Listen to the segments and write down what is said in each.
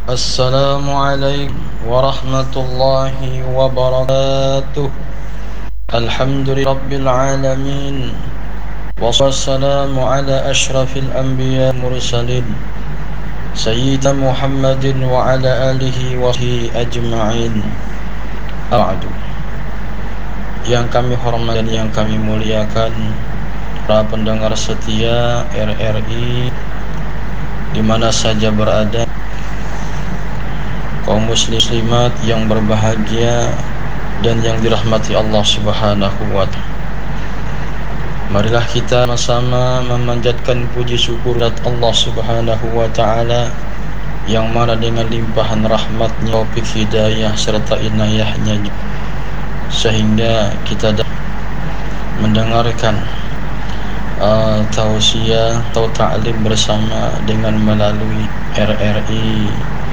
Assalamualaikum warahmatullahi wabarakatuh. Alhamdulillahirabbil alamin. Wassalamu ala asyrafil anbiya mursalin Sayyidina Muhammadin wa ala alihi wa sahbihi ajma'in. A'adu. Yang kami hormati dan yang kami muliakan para pendengar setia RRI di mana saja berada, kaum muslimat yang berbahagia dan yang dirahmati Allah Subhanahu wa ta'ala. Marilah kita sama-sama memanjatkan puji syukur kepada Allah Subhanahu wa ta'ala yang mana dengan limpahan rahmatnya, taufik hidayah serta inayahnya sehingga kita dapat mendengarkan tausiah atau ta'lim bersama dengan melalui RRI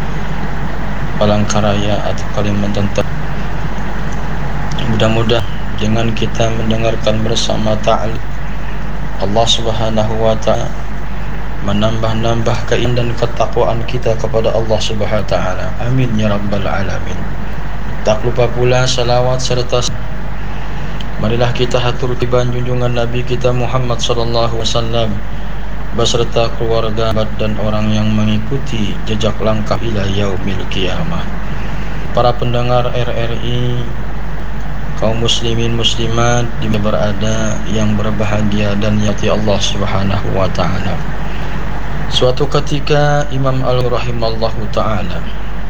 Palangkaraya atau Kalimantan Tengah. Mudah-mudahan dengan kita mendengarkan bersama ta'lim, Allah Subhanahu wa ta'ala menambah keimanan dan ketakwaan kita kepada Allah Subhanahu wa ta'ala. Amin ya rabbal alamin. Tak lupa pula salawat serta marilah kita hatur tiban junjungan Nabi kita Muhammad sallallahu alaihi wasallam beserta keluarga dan orang yang mengikuti jejak langkah ila yaumil qiyamah. Para pendengar RRI, kaum muslimin muslimat di berada yang berbahagia dan yati Allah Subhanahu wa ta'ala. Suatu ketika Imam Al-Rahimallahu ta'ala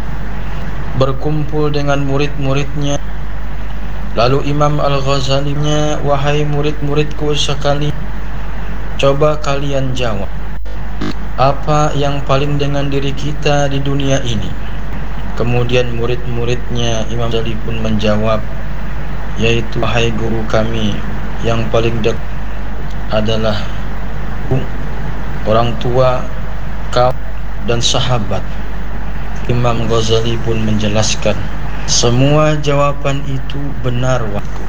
berkumpul dengan murid-muridnya. Lalu Imam Al-Ghazalinya, wahai murid-muridku sekali, coba kalian jawab, apa yang paling dengan diri kita di dunia ini? Kemudian murid-muridnya Imam Ghazali pun menjawab, yaitu wahai guru kami, yang paling dekat adalah orang tua, kaum dan sahabat. Imam Ghazali pun menjelaskan, semua jawaban itu benar waktu,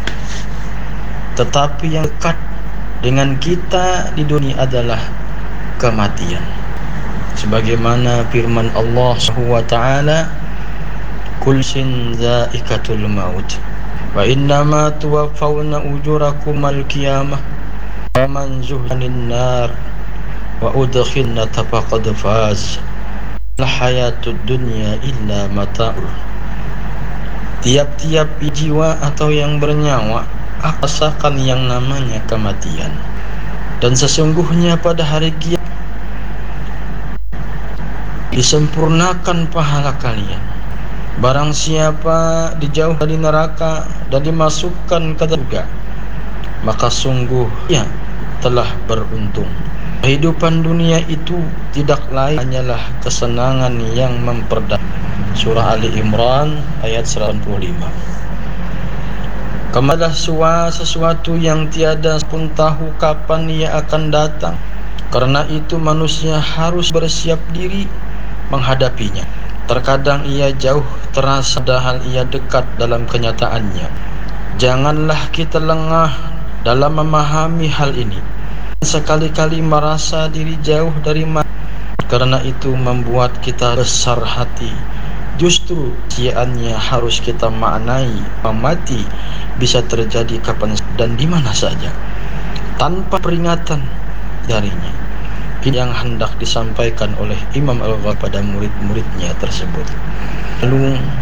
tetapi yang dekat dengan kita di dunia adalah kematian. Sebagaimana firman Allah Subhanahu wa ta'ala, kulsin zaikatul maut wa innama tuwaffawna ujurakumal qiyamah wa man zuhhanin nar wa udkhilna faqad faz la hayatud dunya illa mata'ul. Tiap-tiap jiwa atau yang bernyawa rasakan yang namanya kematian, dan sesungguhnya pada hari kiamat disempurnakan pahala kalian. Barang siapa dijauh dari neraka dan dimasukkan ke surga, maka sungguh ia telah beruntung. Kehidupan dunia itu tidak lain hanyalah kesenangan yang memperdalam. Surah Ali Imran ayat 105. Kemadalah sesuatu yang tiada pun tahu kapan ia akan datang. Karena itu manusia harus bersiap diri menghadapinya. Terkadang ia jauh terasa, padahal ia dekat dalam kenyataannya. Janganlah kita lengah dalam memahami hal ini. Sekali-kali merasa diri jauh dari mati, karena itu membuat kita besar hati. Justru siannya harus kita maknai, mati bisa terjadi kapan dan di mana saja tanpa peringatan darinya. Ini yang hendak disampaikan oleh Imam Al-Ghazali pada murid-muridnya tersebut. Lalu